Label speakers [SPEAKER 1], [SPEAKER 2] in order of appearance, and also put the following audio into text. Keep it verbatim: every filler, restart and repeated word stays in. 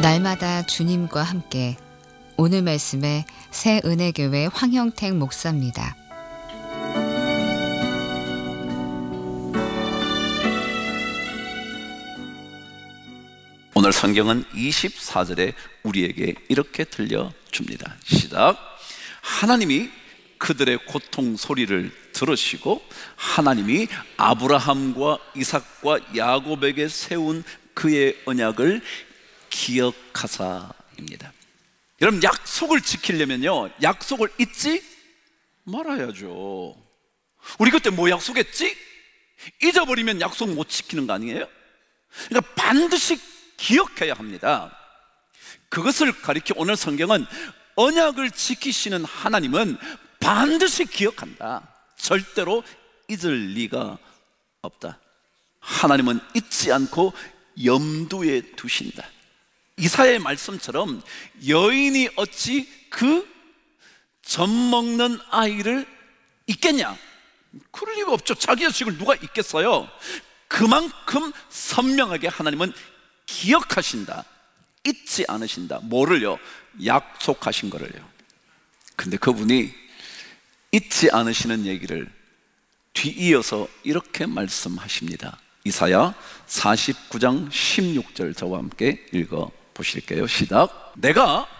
[SPEAKER 1] 날마다 주님과 함께. 오늘 말씀의 새은혜교회 황형택 목사입니다.
[SPEAKER 2] 오늘 성경은 이십사 절에 우리에게 이렇게 들려줍니다. 시작. 하나님이 그들의 고통 소리를 들으시고 하나님이 아브라함과 이삭과 야곱에게 세운 그의 언약을 기억하사입니다. 여러분, 약속을 지키려면요, 약속을 잊지 말아야죠. 우리 그때 뭐 약속했지? 잊어버리면 약속 못 지키는 거 아니에요? 그러니까 반드시 기억해야 합니다. 그것을 가리켜 오늘 성경은 언약을 지키시는 하나님은 반드시 기억한다. 절대로 잊을 리가 없다. 하나님은 잊지 않고 염두에 두신다. 이사야의 말씀처럼 여인이 어찌 그 젖 먹는 아이를 잊겠냐? 그럴 리가 없죠. 자기 자식을 누가 잊겠어요? 그만큼 선명하게 하나님은 기억하신다. 잊지 않으신다. 뭐를요? 약속하신 거를요. 근데 그분이 잊지 않으시는 얘기를 뒤이어서 이렇게 말씀하십니다. 이사야 사십구 장 십육 절 저와 함께 읽어 보실게요. 시작. 내가